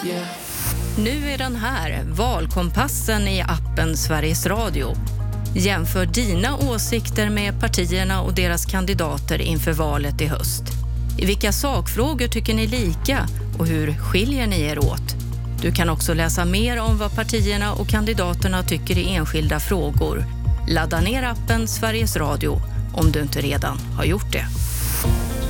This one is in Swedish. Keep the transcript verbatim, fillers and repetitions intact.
Yeah. Nu är den här, Valkompassen i appen Sveriges Radio. Jämför dina åsikter med partierna och deras kandidater inför valet i höst. I vilka sakfrågor tycker ni lika och hur skiljer ni er åt? Du kan också läsa mer om vad partierna och kandidaterna tycker i enskilda frågor. Ladda ner appen Sveriges Radio om du inte redan har gjort det.